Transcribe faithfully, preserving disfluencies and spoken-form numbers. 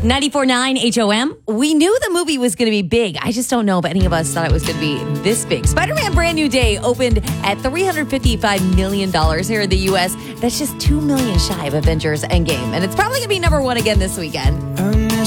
ninety-four point nine H O M. We knew the movie was going to be big. I just don't know if any of us thought it was going to be this big. Spider-Man Brand New Day opened at three hundred fifty-five million dollars here in the U S. That's just two million dollars shy of Avengers Endgame. And it's probably going to be number one again this weekend.